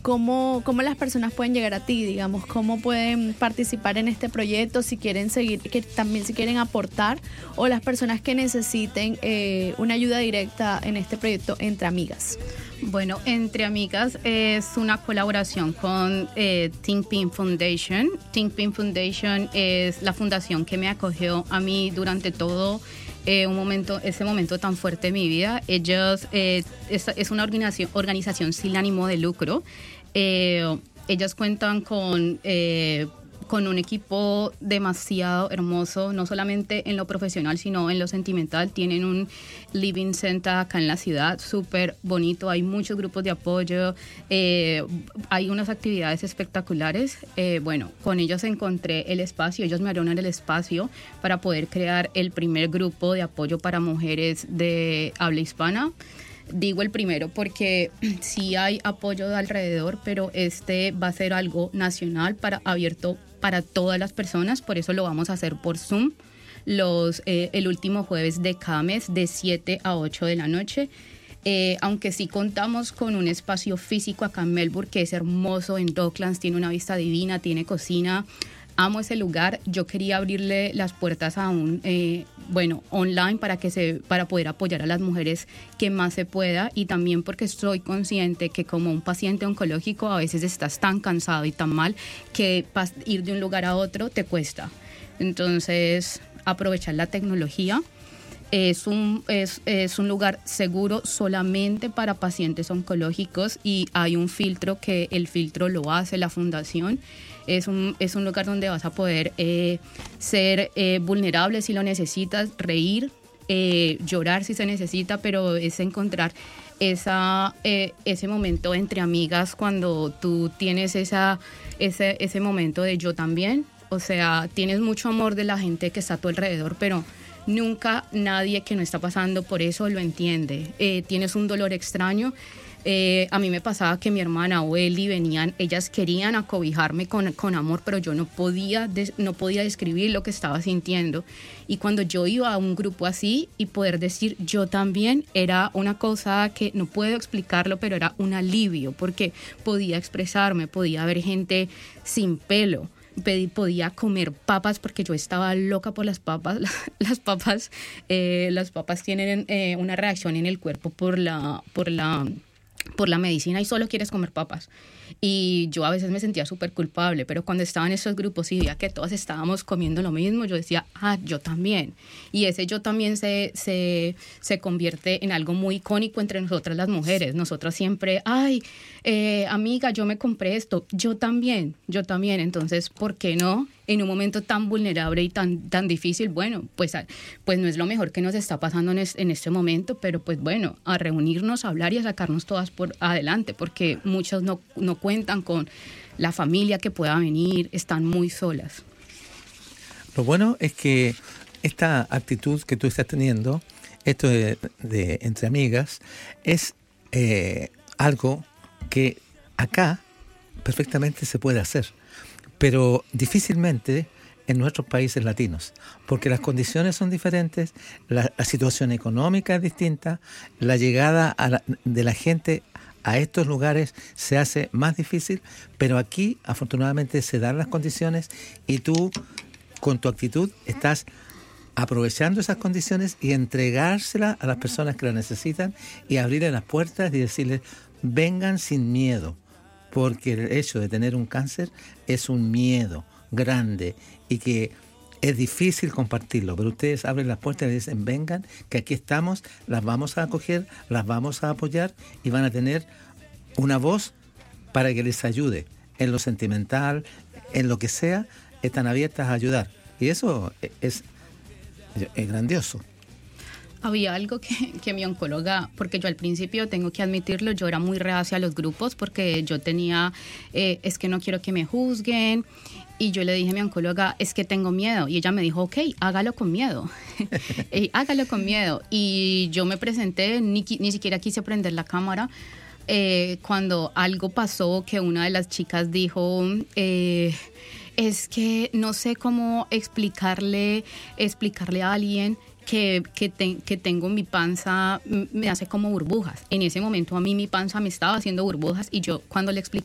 ¿cómo las personas pueden llegar a ti, digamos? ¿Cómo pueden participar en este proyecto si quieren seguir, que también si quieren aportar, o las personas que necesiten una ayuda directa en este proyecto Entre Amigas? Bueno, Entre Amigas es una colaboración con Think Pink Foundation. Think Pink Foundation es la fundación que me acogió a mí durante todo ese momento tan fuerte de mi vida. Ellos es una organización sin ánimo de lucro. Ellas cuentan con un equipo demasiado hermoso, no solamente en lo profesional, sino en lo sentimental. Tienen un living center acá en la ciudad, súper bonito, hay muchos grupos de apoyo, hay unas actividades espectaculares. Bueno, con ellos encontré el espacio, ellos me abrieron el espacio para poder crear el primer grupo de apoyo para mujeres de habla hispana. Digo el primero porque sí hay apoyo de alrededor, pero este va a ser algo nacional, abierto para todas las personas, por eso lo vamos a hacer por Zoom el último jueves de cada mes de 7 a 8 de la noche. Aunque sí contamos con un espacio físico acá en Melbourne que es hermoso, en Docklands, tiene una vista divina, tiene cocina. Amo ese lugar. Yo quería abrirle las puertas a online para poder apoyar a las mujeres que más se pueda, y también porque estoy consciente que como un paciente oncológico a veces estás tan cansado y tan mal que ir de un lugar a otro te cuesta. Entonces, aprovechar la tecnología. Es un lugar seguro solamente para pacientes oncológicos, y hay un filtro que el filtro lo hace la fundación. Es un lugar donde vas a poder ser vulnerable si lo necesitas, reír, llorar si se necesita, pero es encontrar ese momento entre amigas cuando tú tienes ese momento de yo también. O sea, tienes mucho amor de la gente que está a tu alrededor, pero nunca nadie que no está pasando por eso lo entiende. Tienes un dolor extraño. A mí me pasaba que mi hermana o Eli venían, ellas querían acobijarme con amor, pero yo no podía describir lo que estaba sintiendo. Y cuando yo iba a un grupo así y poder decir yo también, era una cosa que no puedo explicarlo, pero era un alivio, porque podía expresarme, podía ver gente sin pelo. Podía comer papas porque yo estaba loca por las papas. Las papas tienen una reacción en el cuerpo por la medicina, y solo quieres comer papas. Y yo a veces me sentía súper culpable, pero cuando estaba en esos grupos y veía que todas estábamos comiendo lo mismo, yo decía, yo también. Y ese yo también se convierte en algo muy icónico entre nosotras las mujeres. Nosotras siempre, amiga, yo me compré esto, yo también. Entonces, ¿por qué no? En un momento tan vulnerable y tan difícil, bueno, pues no es lo mejor que nos está pasando en este momento, pero pues bueno, a reunirnos, a hablar y a sacarnos todas por adelante, porque muchas no cuentan con la familia que pueda venir, están muy solas. Lo bueno es que esta actitud que tú estás teniendo, esto de Entre Amigas, es algo que acá perfectamente se puede hacer, pero difícilmente en nuestros países latinos, porque las condiciones son diferentes, la situación económica es distinta, la llegada de la gente a estos lugares se hace más difícil, pero aquí afortunadamente se dan las condiciones, y tú con tu actitud estás aprovechando esas condiciones y entregárselas a las personas que las necesitan, y abrirles las puertas y decirles vengan sin miedo, porque el hecho de tener un cáncer es un miedo grande y que es difícil compartirlo, pero ustedes abren las puertas y dicen vengan, que aquí estamos, las vamos a acoger, las vamos a apoyar, y van a tener una voz para que les ayude en lo sentimental, en lo que sea, están abiertas a ayudar, y eso es grandioso. Había algo que mi oncóloga, porque yo al principio, tengo que admitirlo, yo era muy reacia a los grupos porque yo tenía, es que no quiero que me juzguen, y yo le dije a mi oncóloga, es que tengo miedo, y ella me dijo, ok, hágalo con miedo, hágalo con miedo, y yo me presenté, ni siquiera quise prender la cámara. Cuando algo pasó, que una de las chicas dijo, es que no sé cómo explicarle a alguien que tengo mi panza, me hace como burbujas. En ese momento a mí mi panza me estaba haciendo burbujas, y yo cuando le expliqué